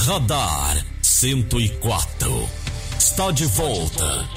Radar 104 está de volta.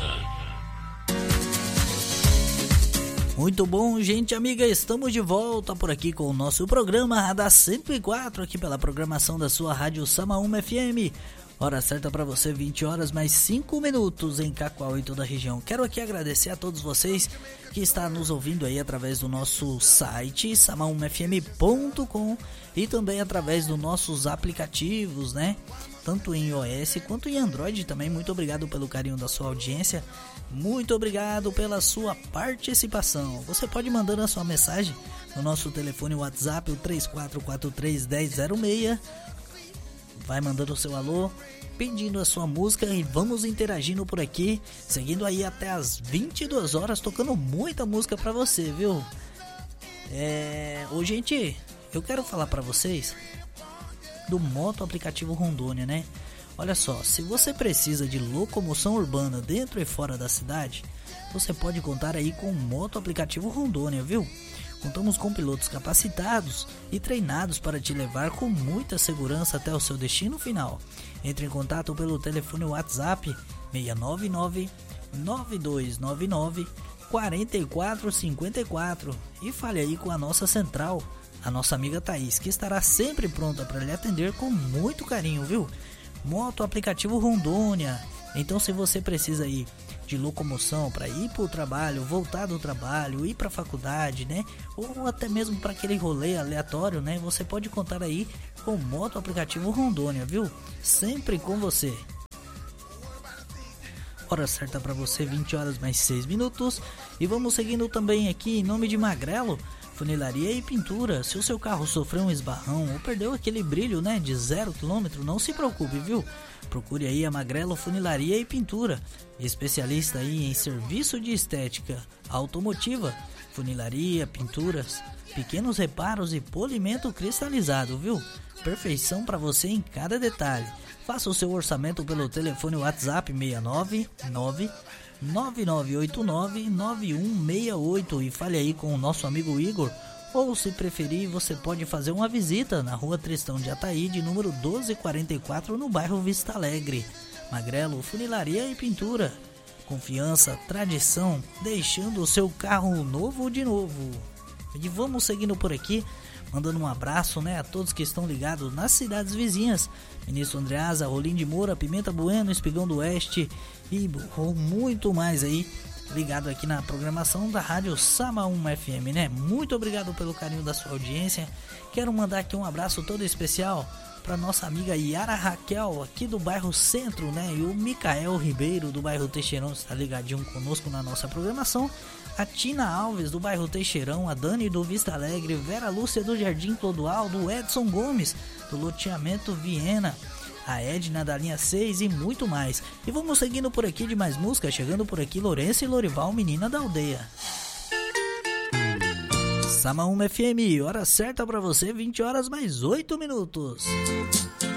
Muito bom, gente amiga, estamos de volta por aqui com o nosso programa Radar 104, aqui pela programação da sua rádio Samaúma FM. Hora certa para você, 20 horas mais 5 minutos em Cacoal e toda a região. Quero aqui agradecer a todos vocês que estão nos ouvindo aí através do nosso site samaumfm.com e também através dos nossos aplicativos, né? Tanto em iOS quanto em Android também. Muito obrigado pelo carinho da sua audiência. Muito obrigado pela sua participação. Você pode mandar a sua mensagem no nosso telefone WhatsApp, o 3443-1006. Vai mandando o seu alô, pedindo a sua música e vamos interagindo por aqui, seguindo aí até as 22 horas, tocando muita música pra você, viu? Ô, gente, eu quero falar pra vocês do Moto Aplicativo Rondônia, né? Olha só, se você precisa de locomoção urbana dentro e fora da cidade, você pode contar aí com o Moto Aplicativo Rondônia, viu? Contamos com pilotos capacitados e treinados para te levar com muita segurança até o seu destino final. Entre em contato pelo telefone WhatsApp 699-9299-4454 e fale aí com a nossa central, a nossa amiga Thaís, que estará sempre pronta para lhe atender com muito carinho, viu? Moto Aplicativo Rondônia. Então, se você precisa aí de locomoção para ir para o trabalho, voltar do trabalho, ir para a faculdade, né? Ou até mesmo para aquele rolê aleatório, né? Você pode contar aí com o Moto Aplicativo Rondônia, viu? Sempre com você. Hora certa para você, 20 horas mais 6 minutos. E vamos seguindo também aqui em nome de Magrelo, funilaria e pintura. Se o seu carro sofreu um esbarrão ou perdeu aquele brilho, né, de 0 km, não se preocupe, viu? Procure aí a Magrelo Funilaria e Pintura, especialista aí em serviço de estética automotiva, funilaria, pinturas, pequenos reparos e polimento cristalizado, viu? Perfeição para você em cada detalhe. Faça o seu orçamento pelo telefone WhatsApp 699-9989-9168 e fale aí com o nosso amigo Igor. Ou, se preferir, você pode fazer uma visita na rua Tristão de Ataíde, número 1244, no bairro Vista Alegre. Magrelo Funilaria e Pintura. Confiança, tradição, deixando o seu carro novo de novo. E vamos seguindo por aqui, mandando um abraço, né, a todos que estão ligados nas cidades vizinhas. Ministro Andreasa, Rolim de Moura, Pimenta Bueno, Espigão do Oeste e muito mais aí, ligado aqui na programação da rádio Samaúma FM, né? Muito obrigado pelo carinho da sua audiência. Quero mandar aqui um abraço todo especial para nossa amiga Yara Raquel, aqui do bairro Centro, né? E o Micael Ribeiro, do bairro Teixeirão, está ligadinho conosco na nossa programação. A Tina Alves, do bairro Teixeirão, a Dani do Vista Alegre, Vera Lúcia do Jardim Clodoaldo, o Edson Gomes, do loteamento Viena, a Edna da linha 6 e muito mais. E vamos seguindo por aqui de mais música, chegando por aqui Lourenço e Lorival, Menina da Aldeia. Samaúma FM, hora certa pra você, 20 horas mais 8 minutos.